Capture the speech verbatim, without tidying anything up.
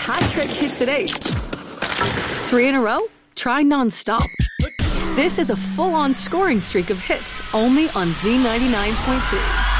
hat-trick hits at eight. Three in a row? Try non-stop. This is a full-on scoring streak of hits only on Z ninety-nine point three.